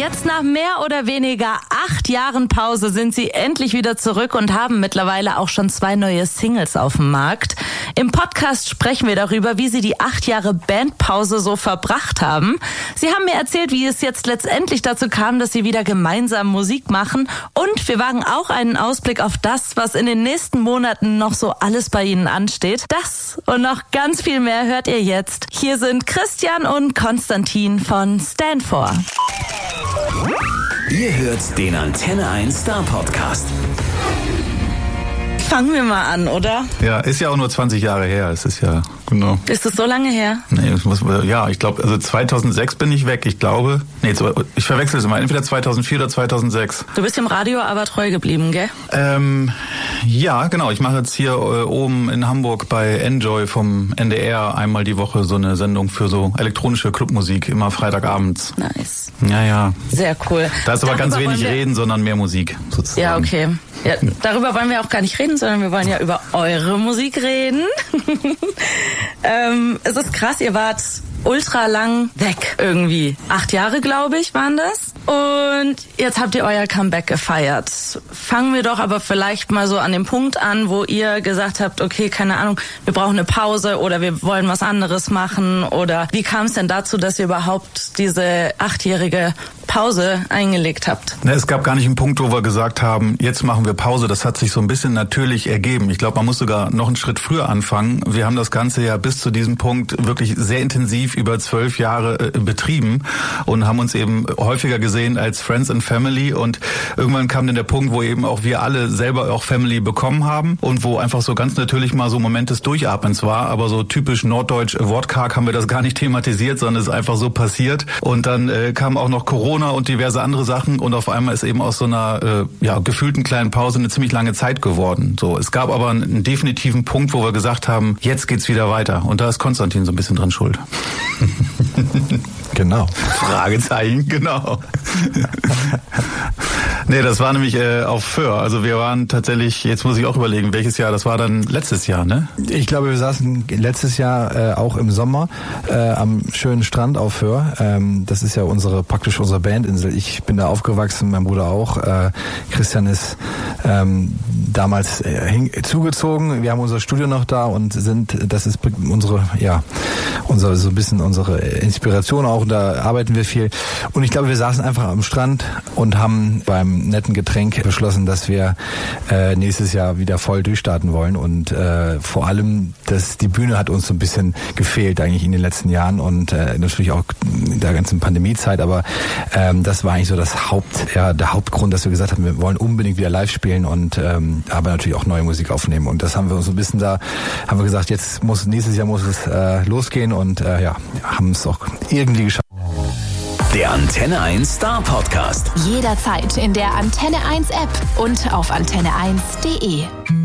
Jetzt nach mehr oder weniger 8 Jahren Pause sind sie endlich wieder zurück und haben mittlerweile auch schon 2 neue Singles auf dem Markt. Im Podcast sprechen wir darüber, wie sie die 8 Jahre Bandpause so verbracht haben. Sie haben mir erzählt, wie es jetzt letztendlich dazu kam, dass sie wieder gemeinsam Musik machen. Und wir wagen auch einen Ausblick auf das, was in den nächsten Monaten noch so alles bei ihnen ansteht. Das und noch ganz viel mehr hört ihr jetzt. Hier sind Christian und Konstantin von Stand4. Ihr hört den Antenne 1 Star Podcast. Fangen wir mal an, oder? Ja, ist ja auch nur 20 Jahre her. Es ist ja, genau. Ist es so lange her? Nee, ich glaube, also 2006 bin ich weg. Ich glaube, ich verwechsel es immer. Entweder 2004 oder 2006. Du bist dem Radio aber treu geblieben, gell? Ja, genau. Ich mache jetzt hier oben in Hamburg bei Enjoy vom NDR einmal die Woche so eine Sendung für so elektronische Clubmusik, immer Freitagabends. Nice. Ja. Sehr cool. Da ist aber ganz wenig Reden, sondern mehr Musik sozusagen. Ja, okay. Ja, darüber wollen wir auch gar nicht reden, sondern wir wollen ja über eure Musik reden. Es ist krass, ihr wart ultra lang weg irgendwie. 8 Jahre, glaube ich, waren das. Und jetzt habt ihr euer Comeback gefeiert. Fangen wir doch aber vielleicht mal so an dem Punkt an, wo ihr gesagt habt, okay, keine Ahnung, wir brauchen eine Pause oder wir wollen was anderes machen. Oder wie kam es denn dazu, dass ihr überhaupt diese 8-jährige Pause eingelegt habt? Es gab gar nicht einen Punkt, wo wir gesagt haben, jetzt machen wir Pause. Das hat sich so ein bisschen natürlich ergeben. Ich glaube, man muss sogar noch einen Schritt früher anfangen. Wir haben das Ganze ja bis zu diesem Punkt wirklich sehr intensiv über 12 Jahre betrieben und haben uns eben häufiger gesehen als Friends and Family. Und irgendwann kam dann der Punkt, wo eben auch wir alle selber auch Family bekommen haben und wo einfach so ganz natürlich mal so ein Moment des Durchatmens war. Aber so typisch norddeutsch wortkarg haben wir das gar nicht thematisiert, sondern es ist einfach so passiert. Und dann kam auch noch Corona und diverse andere Sachen und auf einmal ist eben aus so einer gefühlten kleinen Pause eine ziemlich lange Zeit geworden. So, es gab aber einen definitiven Punkt, wo wir gesagt haben, jetzt geht's wieder weiter. Und da ist Konstantin so ein bisschen dran schuld. Genau. Fragezeichen, genau. Nee, das war nämlich auf Föhr. Also wir waren tatsächlich, jetzt muss ich auch überlegen, welches Jahr, das war dann letztes Jahr, ne? Ich glaube, wir saßen letztes Jahr auch im Sommer am schönen Strand auf Föhr. Das ist ja praktisch unsere Bandinsel. Ich bin da aufgewachsen, mein Bruder auch. Christian ist damals zugezogen. Wir haben unser Studio noch da und das ist unsere so ein bisschen unsere Inspiration auch. Da arbeiten wir viel. Und ich glaube, wir saßen einfach am Strand und haben beim netten Getränk beschlossen, dass wir nächstes Jahr wieder voll durchstarten wollen. Und vor allem, die Bühne hat uns so ein bisschen gefehlt eigentlich in den letzten Jahren und natürlich auch in der ganzen Pandemiezeit. Aber das war eigentlich so der Hauptgrund, dass wir gesagt haben, wir wollen unbedingt wieder live spielen und aber natürlich auch neue Musik aufnehmen. Und das haben wir uns so ein bisschen haben wir gesagt, nächstes Jahr muss es losgehen und haben es auch irgendwie geschafft. Der Antenne 1 Star Podcast. Jederzeit in der Antenne 1 App und auf antenne1.de.